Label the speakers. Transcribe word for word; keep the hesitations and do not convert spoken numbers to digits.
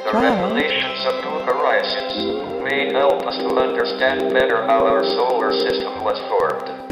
Speaker 1: The
Speaker 2: Cloud?
Speaker 1: revelations of New Horizons may help us to understand better how our solar system was formed.